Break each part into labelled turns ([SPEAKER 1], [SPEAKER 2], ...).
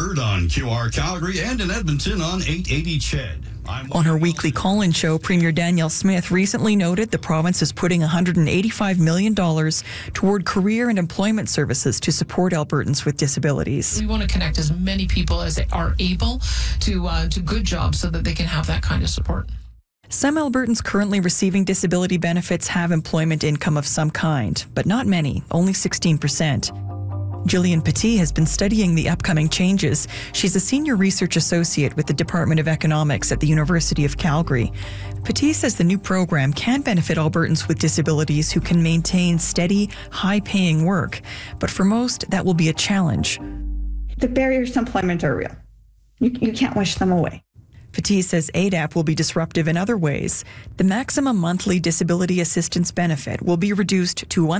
[SPEAKER 1] Heard on QR Calgary and in Edmonton on 880 CHED.
[SPEAKER 2] On her weekly call-in show, Premier Danielle Smith recently noted the province is putting $185 million toward career and employment services to support Albertans with disabilities.
[SPEAKER 3] We want to connect as many people as they are able to good jobs so that they can have that kind of support.
[SPEAKER 2] Some Albertans currently receiving disability benefits have employment income of some kind, but not many, only 16%. Gillian Petit has been studying the upcoming changes. She's a senior research associate with the Department of Economics at the University of Calgary. Petit says the new program can benefit Albertans with disabilities who can maintain steady, high-paying work. But for most, that will be a challenge.
[SPEAKER 4] The barriers to employment are real. You can't wish them away.
[SPEAKER 2] Petit says ADAP will be disruptive in other ways. The maximum monthly disability assistance benefit will be reduced to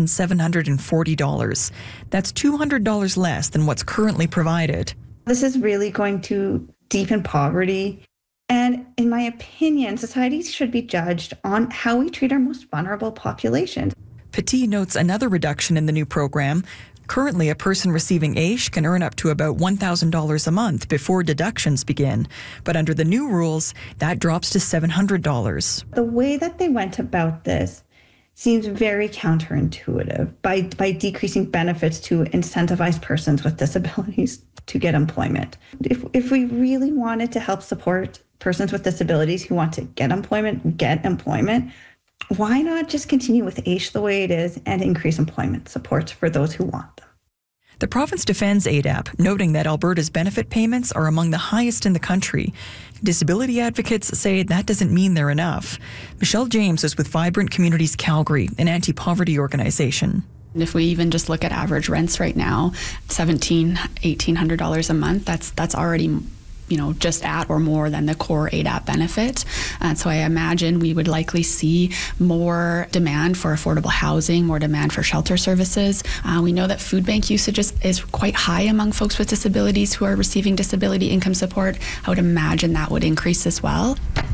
[SPEAKER 2] $1,740. That's $200 less than what's currently provided.
[SPEAKER 4] This is really going to deepen poverty. And in my opinion, societies should be judged on how we treat our most vulnerable populations.
[SPEAKER 2] Petit notes another reduction in the new program. Currently, a person receiving AISH can earn up to about $1,000 a month before deductions begin. But under the new rules, that drops to $700.
[SPEAKER 4] The way that they went about this seems very counterintuitive by decreasing benefits to incentivize persons with disabilities to get employment. If we really wanted to help support persons with disabilities who want to get employment, why not just continue with AISH the way it is and increase employment supports for those who want them?
[SPEAKER 2] The province defends ADAP, noting that Alberta's benefit payments are among the highest in the country. Disability advocates say that doesn't mean they're enough. Michelle James is with Vibrant Communities Calgary, an anti-poverty organization.
[SPEAKER 5] If we even just look at average rents right now, $1,700, $1,800 a month, that's already just at or more than the core ADAP benefit. And so I imagine we would likely see more demand for affordable housing, more demand for shelter services. We know that food bank usage is quite high among folks with disabilities who are receiving disability income support. I would imagine that would increase as well.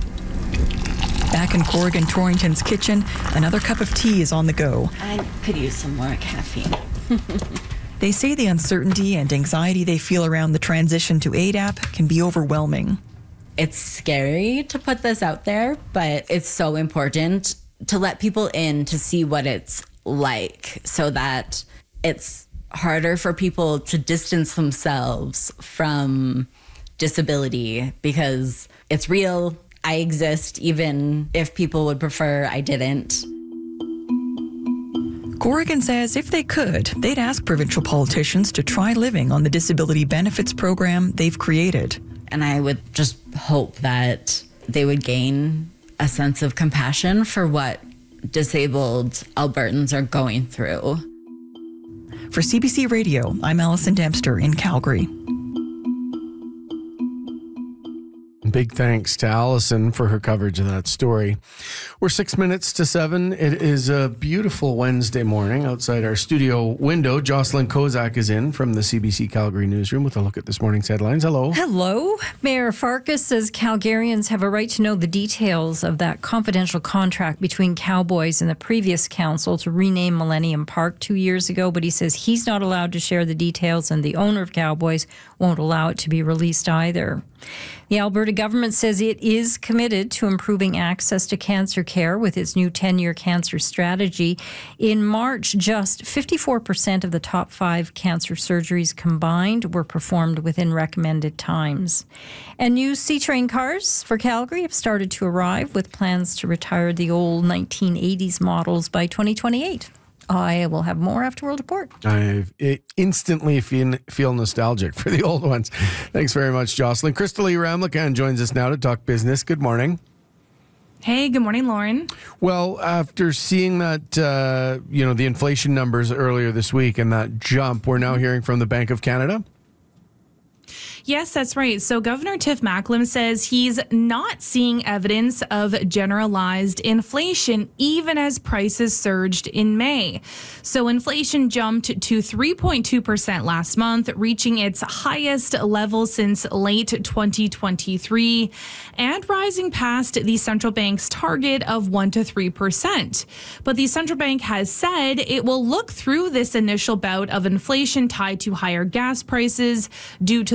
[SPEAKER 2] Back in Corrigan Torrington's kitchen, another cup of tea is on the go.
[SPEAKER 6] I could use some more caffeine.
[SPEAKER 2] They say the uncertainty and anxiety they feel around the transition to ADAP can be overwhelming.
[SPEAKER 6] It's scary to put this out there, but it's so important to let people in to see what it's like so that it's harder for people to distance themselves from disability because it's real. I exist, even if people would prefer I didn't.
[SPEAKER 2] Corrigan says if they could, they'd ask provincial politicians to try living on the disability benefits program they've created.
[SPEAKER 6] And I would just hope that they would gain a sense of compassion for what disabled Albertans are going through.
[SPEAKER 2] For CBC Radio, I'm Alison Dempster in Calgary.
[SPEAKER 7] Big thanks to Allison for her coverage of that story. We're 6 minutes to 7. It is a beautiful Wednesday morning. Outside our studio window, Jocelyn Kozak is in from the CBC Calgary newsroom with a look at this morning's headlines. Hello.
[SPEAKER 8] Hello. Mayor Farkas says Calgarians have a right to know the details of that confidential contract between Cowboys and the previous council to rename Millennium Park 2 years ago, but he says he's not allowed to share the details and the owner of Cowboys won't allow it to be released either. The Alberta government says it is committed to improving access to cancer care with its new 10-year cancer strategy. In March, just 54% of the top 5 cancer surgeries combined were performed within recommended times. And new C-Train cars for Calgary have started to arrive with plans to retire the old 1980s models by 2028. I will have more after World Report.
[SPEAKER 7] I instantly feel nostalgic for the old ones. Thanks very much, Jocelyn. Crystalie Ramlakan joins us now to talk business. Good morning.
[SPEAKER 9] Hey, good morning, Lauren.
[SPEAKER 7] Well, after seeing that, the inflation numbers earlier this week and that jump, we're now hearing from the Bank of Canada.
[SPEAKER 9] Yes, that's right. So Governor Tiff Macklem says he's not seeing evidence of generalized inflation, even as prices surged in May. So inflation jumped to 3.2% last month, reaching its highest level since late 2023, and rising past the central bank's target of 1 to 3%. But the central bank has said it will look through this initial bout of inflation tied to higher gas prices due to